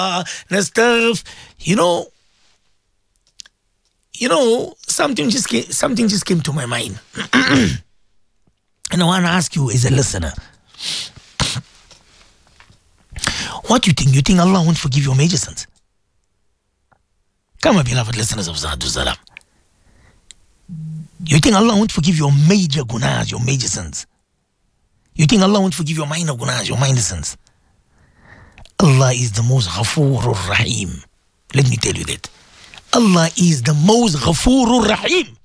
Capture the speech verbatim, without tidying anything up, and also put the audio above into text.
نستغف. You know, you know, something just came, something just came to my mind. And I want to ask you as a listener, what do you think? You think Allah won't forgive your major sins? Come on, beloved listeners of Zadu Zalam. You think Allah won't forgive your major gunas, your major sins? You think Allah won't forgive your minor gunas, your minor sins? Allah is the most Ghafoor Rahim. Let me tell you that. Allah is the most Ghafoor Rahim.